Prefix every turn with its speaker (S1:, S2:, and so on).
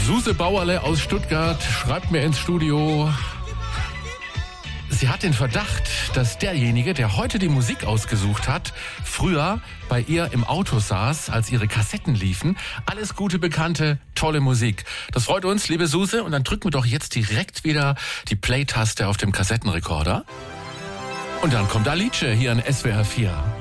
S1: Suse Bauerle aus Stuttgart schreibt mir ins Studio, sie hat den Verdacht, dass derjenige, der heute die Musik ausgesucht hat, früher bei ihr im Auto saß, als ihre Kassetten liefen. Alles gute, bekannte, tolle Musik. Das freut uns, liebe Suse. Und dann drücken wir doch jetzt direkt wieder die Play-Taste auf dem Kassettenrekorder. Und dann kommt Alice hier an SWR 4.